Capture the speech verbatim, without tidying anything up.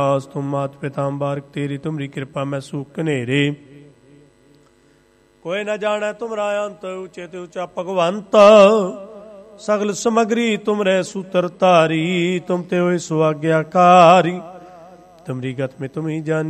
तुम मात पिता बारक तेरी, तुमरी कृपा मैं सूख कनेरे। कोई न जाने तुमरा अंत, ऊंचे ते ऊंचा भगवंत। सगल समग्री तुमरे सूत्र तारी, तुम ते होए सुआज्ञाकारी। तुमरी गत में तुम ही जान